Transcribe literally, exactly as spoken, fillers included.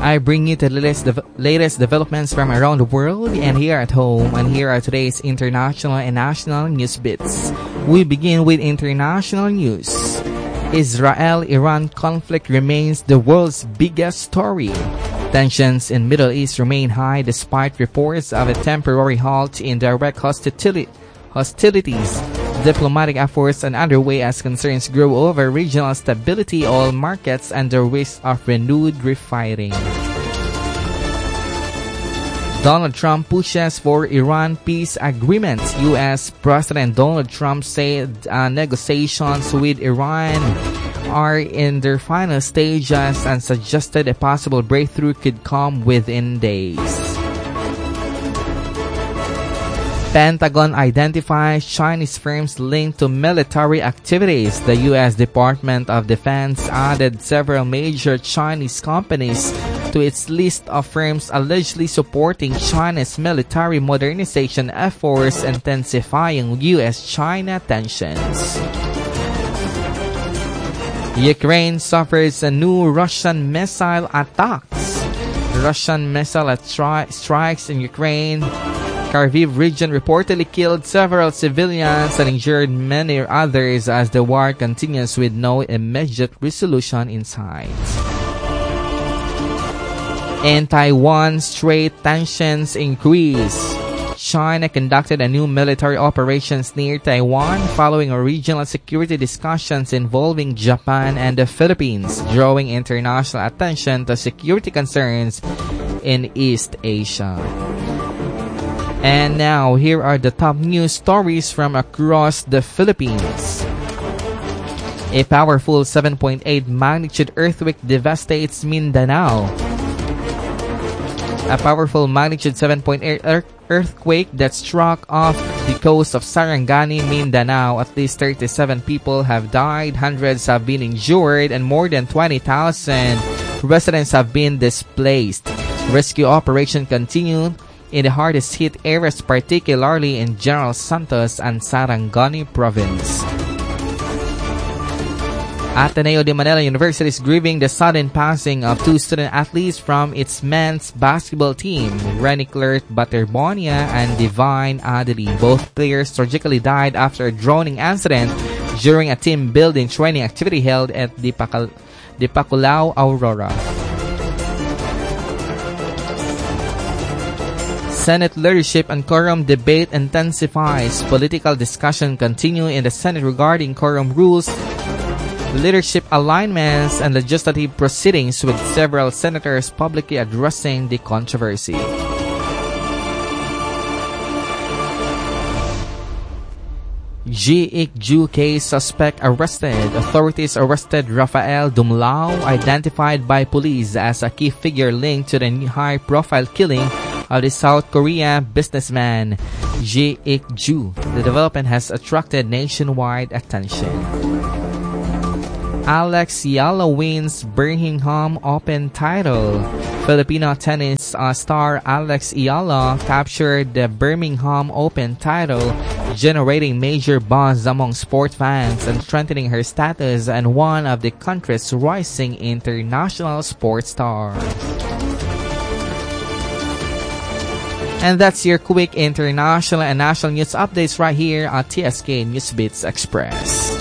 I bring you the latest, de- latest developments from around the world and here at home, and here are today's international and national news bits. We begin with international news. Israel-Iran conflict remains the world's biggest story. Tensions in Middle East remain high despite reports of a temporary halt in direct hostility, hostilities. Diplomatic efforts are underway as concerns grow over regional stability, oil markets, and the risk of renewed refighting. Donald Trump pushes for Iran peace agreement. U S President Donald Trump said uh, negotiations with Iran are in their final stages and suggested a possible breakthrough could come within days. Pentagon identifies Chinese firms linked to military activities. The U S Department of Defense added several major Chinese companies to its list of firms allegedly supporting China's military modernization efforts, intensifying U S China tensions. Ukraine suffers a new Russian missile attacks. Russian missile attri- strikes in Ukraine Kharkiv region reportedly killed several civilians and injured many others as the war continues with no immediate resolution in sight. In Taiwan, Strait tensions increase. China conducted a new military operations near Taiwan following a regional security discussions involving Japan and the Philippines, drawing international attention to security concerns in East Asia. And now, here are the top news stories from across the Philippines. A powerful seven point eight magnitude earthquake devastates Mindanao. A powerful magnitude seven point eight earthquake that struck off the coast of Sarangani, Mindanao. At least thirty-seven people have died, hundreds have been injured, and more than twenty thousand residents have been displaced. Rescue operation continued in the hardest hit areas, particularly in General Santos and Sarangani province. Ateneo de Manila University is grieving the sudden passing of two student athletes from its men's basketball team, Renny Clerk Baterbonia and Divine Adeli. Both players tragically died after a drowning incident during a team building training activity held at the Pacal- the Paculao Aurora. Senate leadership and quorum debate intensifies. Political discussion continue in the Senate regarding quorum rules, leadership alignments, and legislative proceedings, with several senators publicly addressing the controversy. G I C Ju case suspect arrested. Authorities arrested Rafael Dumlao, identified by police as a key figure linked to the high-profile killing of the South Korean businessman G I C Ju. The development has attracted nationwide attention. Alex Yala wins Birmingham Open title. Filipino tennis uh, star Alex Yala captured the Birmingham Open title, generating major buzz among sport fans and strengthening her status as one of the country's rising international sports stars. And that's your quick international and national news updates right here on T S K Newsbeats Express.